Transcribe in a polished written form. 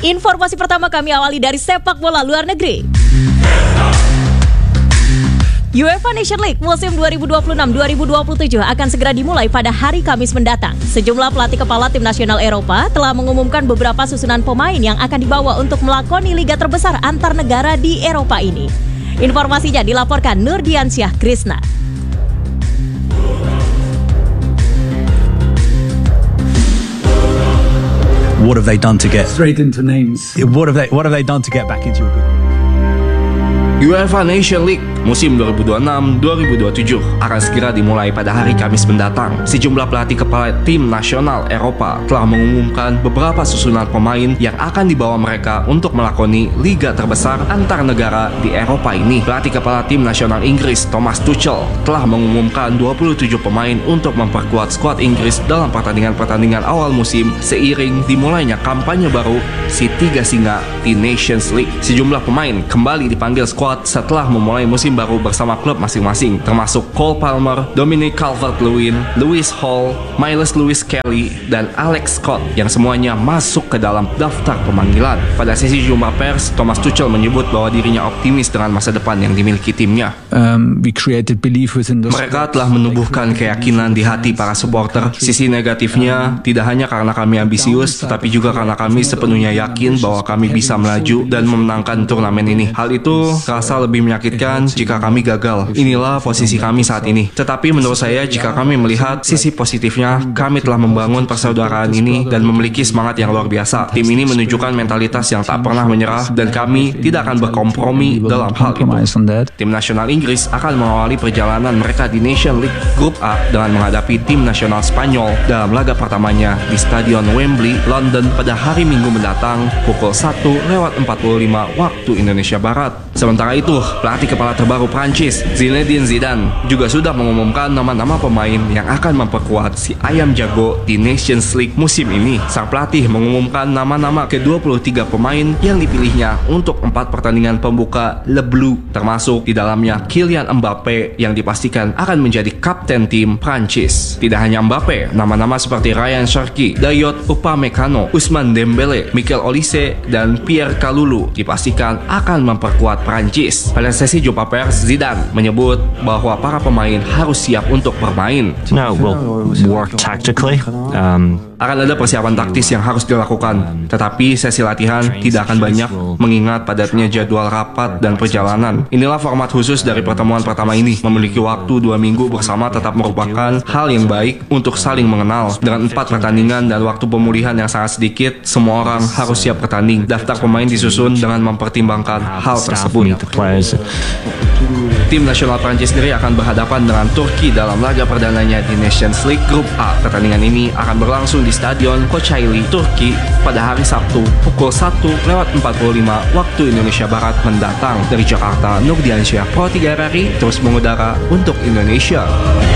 Informasi pertama kami awali dari sepak bola luar negeri. UEFA Nation League musim 2026-2027 akan segera dimulai pada hari Kamis mendatang. Sejumlah pelatih kepala tim nasional Eropa telah mengumumkan beberapa susunan pemain yang akan dibawa untuk melakoni liga terbesar antar negara di Eropa ini. Informasinya dilaporkan Nurdiansyah Krisna. What have they done to get straight into names? What have they done to get back into a good? UEFA Nation League musim 2026-2027 akan segera dimulai pada hari Kamis mendatang. Sejumlah pelatih kepala tim nasional Eropa telah mengumumkan beberapa susunan pemain yang akan dibawa mereka untuk melakoni liga terbesar antar negara di Eropa ini. Pelatih kepala tim nasional Inggris Thomas Tuchel telah mengumumkan 27 pemain untuk memperkuat skuad Inggris dalam pertandingan-pertandingan awal musim seiring dimulainya kampanye baru si tiga singa di Nations League. Sejumlah pemain kembali dipanggil skuad setelah memulai musim baru bersama klub masing-masing, termasuk Cole Palmer, Dominic Calvert-Lewin, Lewis Hall, Myles Lewis Kelly, dan Alex Scott yang semuanya masuk ke dalam daftar pemanggilan. Pada sesi jumpa pers, Thomas Tuchel menyebut bahwa dirinya optimis dengan masa depan yang dimiliki timnya. Mereka telah menumbuhkan keyakinan di hati para supporter. Sisi negatifnya tidak hanya karena kami ambisius, tetapi juga karena kami sepenuhnya yakin bahwa kami bisa melaju dan memenangkan turnamen ini. Hal itu terasa lebih menyakitkan jika kami gagal. Inilah posisi kami saat ini. Tetapi menurut saya, jika kami melihat sisi positifnya, kami telah membangun persaudaraan ini dan memiliki semangat yang luar biasa. Tim ini menunjukkan mentalitas yang tak pernah menyerah dan kami tidak akan berkompromi dalam hal itu. Tim nasional Inggris akan mengawali perjalanan mereka di Nation League Grup A dengan menghadapi tim nasional Spanyol dalam laga pertamanya di Stadion Wembley, London pada hari Minggu mendatang pukul 1:45 waktu Indonesia Barat. Sementara itu, pelatih kepala terbaru Prancis, Zinedine Zidane, juga sudah mengumumkan nama-nama pemain yang akan memperkuat si ayam jago di Nations League musim ini. Sang pelatih mengumumkan nama-nama ke-23 pemain yang dipilihnya untuk 4 pertandingan pembuka Le Bleu, termasuk di dalamnya Kylian Mbappe yang dipastikan akan menjadi kapten tim Prancis. Tidak hanya Mbappe, nama-nama seperti Ryan Cherki, Dayot Upamecano, Ousmane Dembele, Mikel Olise, dan Pierre Kalulu dipastikan akan memperkuat Prancis. Pada sesi jumpa pers, Zidane menyebut bahwa para pemain harus siap untuk bermain. No, we'll work tactically. Akan ada persiapan taktis yang harus dilakukan, tetapi sesi latihan tidak akan banyak mengingat padatnya jadwal rapat dan perjalanan. Inilah format khusus dari pertemuan pertama ini. Memiliki waktu 2 minggu bersama tetap merupakan hal yang baik untuk saling mengenal. Dengan 4 pertandingan dan waktu pemulihan yang sangat sedikit, semua orang harus siap bertanding. Daftar pemain disusun dengan mempertimbangkan hal tersebut. Tim nasional Prancis sendiri akan berhadapan dengan Turki dalam laga perdananya di Nations League Grup A. Pertandingan ini akan berlangsung di Stadion Kocaeli, Turki pada hari Sabtu pukul 1:45 waktu Indonesia Barat mendatang. Dari Jakarta, Nurdiansyah, Pro 3 RRI terus mengudara untuk Indonesia.